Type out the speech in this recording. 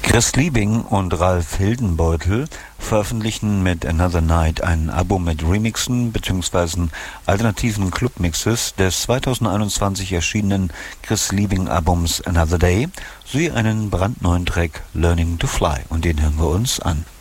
Chris Liebing und Ralf Hildenbeutel veröffentlichen mit Another Night ein Album mit Remixen bzw. alternativen Clubmixes des 2021 erschienenen Chris Liebing Albums Another Day sowie einen brandneuen Track Learning to Fly, und den hören wir uns an.